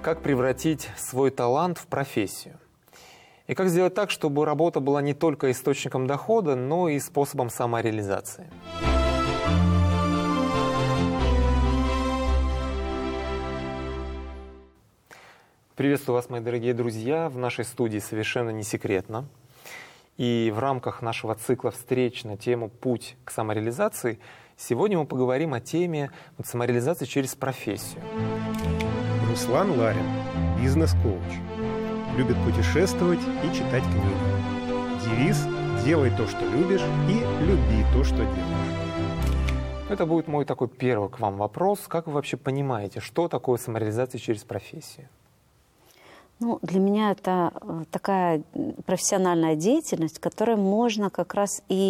как превратить свой талант в профессию. И как сделать так, чтобы работа была не только источником дохода, но и способом самореализации. Приветствую вас, мои дорогие друзья, в нашей студии «Совершенно не секретно». И в рамках нашего цикла встреч на тему «Путь к самореализации» сегодня мы поговорим о теме самореализации через профессию. Руслан Ларин, бизнес-коуч. Любит путешествовать и читать книги. Девиз «Делай то, что любишь, и люби то, что делаешь». Это будет мой такой первый к вам вопрос. Как вы вообще понимаете, что такое самореализация через профессию? Ну, для меня это такая профессиональная деятельность, которой можно как раз и